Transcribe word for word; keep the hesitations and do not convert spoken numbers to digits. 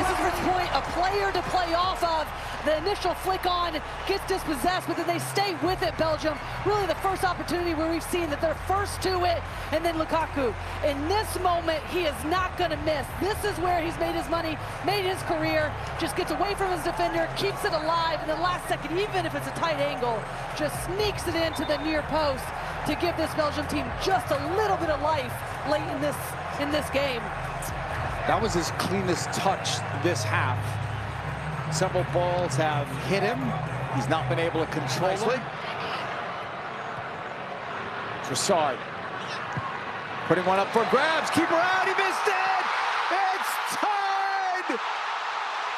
Westford's point, a player to play off of. The initial flick on gets dispossessed, but then they stay with it, Belgium. Really the first opportunity where we've seen that they're first to it, and then Lukaku. In this moment, he is not going to miss. This is where he's made his money, made his career, just gets away from his defender, keeps it alive, and then last second, even if it's a tight angle, just sneaks it into the near post to give this Belgium team just a little bit of life late in this, in this game. That was his cleanest touch this half. Several balls have hit him. He's not been able to control Nicely. them. Trossard putting one up for grabs. Keeper out. He misses.